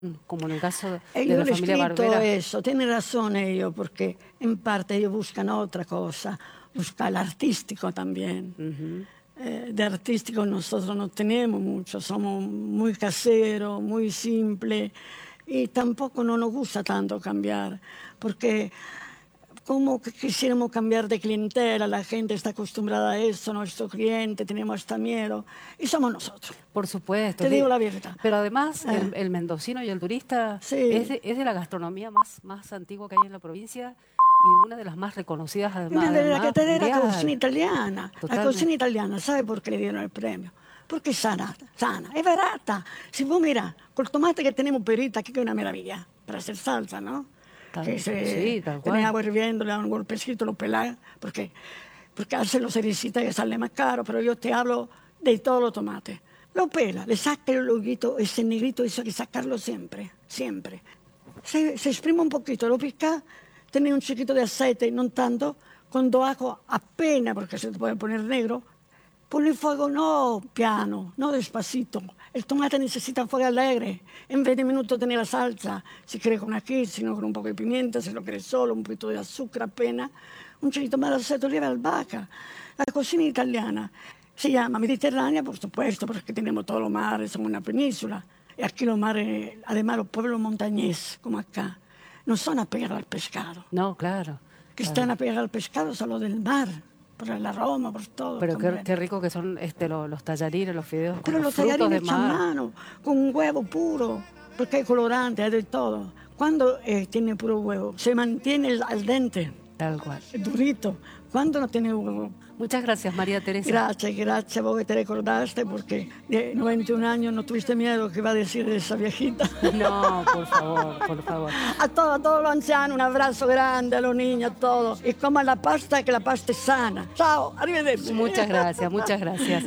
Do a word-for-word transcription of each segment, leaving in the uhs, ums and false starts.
como en el caso E de io la l'ho familia scritto Barbera. adesso, tiene ragione io, perché in parte ellos buscan otra cosa, buscan el artístico también. Ujú. Eh, de artístico nosotros no tenemos mucho, somos muy caseros, muy simples, y tampoco no nos gusta tanto cambiar, porque como que quisiéramos cambiar de clientela, la gente está acostumbrada a eso, nuestro cliente, tenemos hasta miedo, y somos nosotros. Por supuesto. Te sí. digo la verdad. Pero además, Eh. el, el mendocino y el turista Sí. es, de, es de la gastronomía más, más antigua que hay en la provincia y una de las más reconocidas además. Viene de la además catedral de la mundial. cocina italiana. La Totalmente. cocina italiana, ¿sabe por qué le dieron el premio? Porque es sana, sana, es barata. Si vos mirás, col tomate que tenemos perita aquí, que es una maravilla, para hacer salsa, ¿no? Tal- que se sí, tal cual. tenés agua hirviendo, le dan un golpecito, lo pelás, porque, porque hacen los cerecitas que sale más caro, pero yo te hablo de todos los tomates. Lo pela, le saca el loguito, ese negrito, eso hay que sacarlo siempre, siempre. Se, se exprime un poquito, lo pica, tenés un chiquito de aceite, no tanto, con dos ajos apenas, porque se te puede poner negro. Ponle fuego no piano, no despacito. El tomate necesita fuego alegre. En veinte minutos tenés la salsa. Si querés con ají, si no con un poco de pimienta, si lo querés solo, un poquito de azúcar apenas. Un chiquito más de aceite de oliva y albahaca. La cocina italiana se llama mediterránea, por supuesto, porque tenemos todos los mares, somos una península. Y aquí los mares, además los pueblos montañeses, como acá, no son apegados al pescado. No, claro. Que claro. están apegados al pescado son los del mar. Por el aroma, por todo. Pero qué, también. qué rico que son este, los, los tallarines, los fideos con Pero los los frutos tallarines de hechos a mar. mano, con un huevo puro, porque hay colorante, hay de todo. Cuando eh, tiene puro huevo, se mantiene el, al dente, Tal cual. el durito. Cuando no tiene huevo. Muchas gracias, María Teresa. Gracias, gracias a vos que te recordaste, porque de noventa y un años no tuviste miedo que iba a decir esa viejita. No, por favor, por favor. A todos, a todos los ancianos, un abrazo grande, a los niños, a todos. Y coman la pasta, que la pasta es sana. Chao, arrivederci. Muchas gracias, muchas gracias.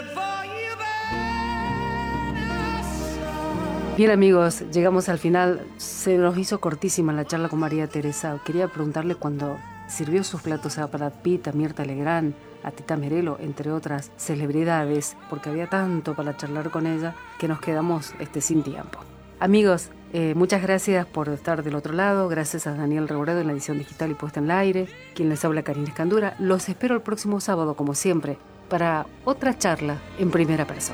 Bien, amigos, llegamos al final. Se nos hizo cortísima la charla con María Teresa. Quería preguntarle cuando sirvió sus platos a Brad Pitt, a Mirta Legrand, a Tita Merelo, entre otras celebridades, porque había tanto para charlar con ella que nos quedamos este, sin tiempo. Amigos, eh, muchas gracias por estar del otro lado. Gracias a Daniel Reboredo en la edición digital y puesta en el aire. Quien les habla, Karina Escandura. Los espero el próximo sábado, como siempre, para otra charla en primera persona.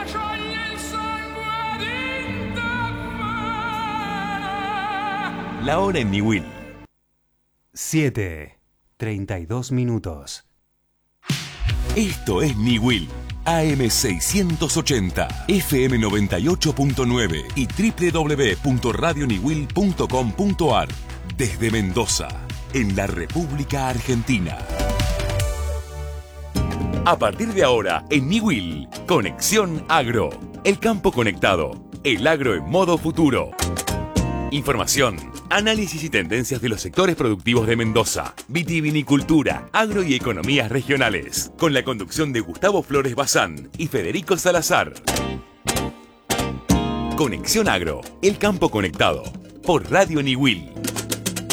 La hora en Niwil. siete, treinta y dos minutos. Esto es Niwil, A M seiscientos ochenta, F M noventa y ocho punto nueve y doble u doble u doble u punto radio niwil punto com punto a r. Desde Mendoza, en la República Argentina. A partir de ahora, en Niwil, Conexión Agro. El campo conectado. El agro en modo futuro. Información, análisis y tendencias de los sectores productivos de Mendoza, vitivinicultura, agro y economías regionales, con la conducción de Gustavo Flores Bazán y Federico Salazar. Conexión Agro, el campo conectado, por Radio Niwil.